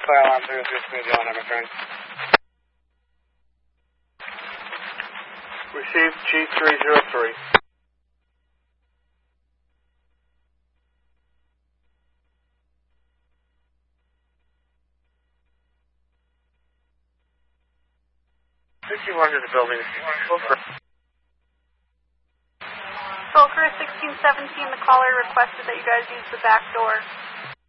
file on 303 John, I'm returning. Received G303. You wanted the building. Volker 1617, the caller requested that you guys use the back door.